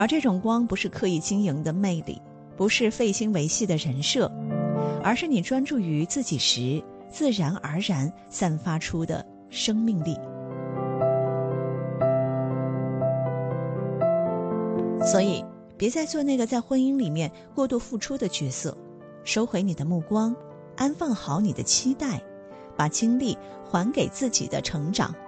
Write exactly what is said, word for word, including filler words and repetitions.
而这种光不是刻意经营的魅力，不是费心维系的人设，而是你专注于自己时自然而然散发出的生命力。所以别再做那个在婚姻里面过度付出的角色，收回你的目光，安放好你的期待，把精力还给自己的成长